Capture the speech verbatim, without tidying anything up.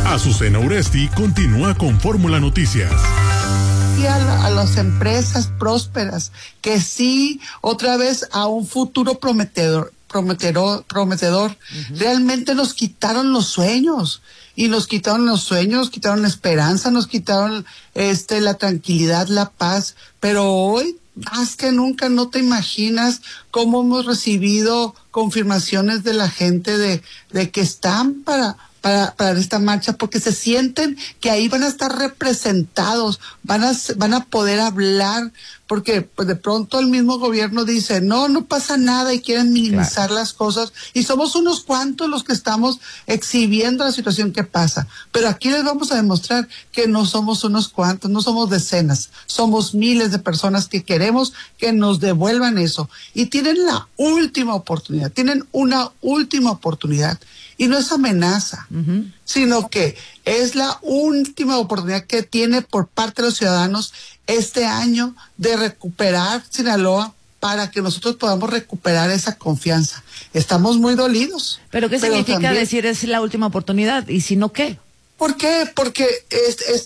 Azucena Uresti continúa con Fórmula Noticias. Y a, la, a las empresas prósperas, que sí, otra vez a un futuro prometedor, prometedor, prometedor. Uh-huh. Realmente nos quitaron los sueños, y nos quitaron los sueños, quitaron la esperanza, nos quitaron este la tranquilidad, la paz, pero hoy, más que nunca, no te imaginas cómo hemos recibido confirmaciones de la gente de, de que están para... Para, para esta marcha, porque se sienten que ahí van a estar representados, van a, van a poder hablar, porque pues de pronto el mismo gobierno dice, no, no pasa nada, y quieren minimizar claro. las cosas, y somos unos cuantos los que estamos exhibiendo la situación que pasa, pero aquí les vamos a demostrar que no somos unos cuantos, no somos decenas, somos miles de personas que queremos que nos devuelvan eso, y tienen la última oportunidad, tienen una última oportunidad. Y no es amenaza, uh-huh. sino que es la última oportunidad que tiene por parte de los ciudadanos este año de recuperar Sinaloa para que nosotros podamos recuperar esa confianza. Estamos muy dolidos. ¿Pero qué pero significa también, decir es la última oportunidad? ¿Y si no, qué? ¿Por qué? Porque es, es,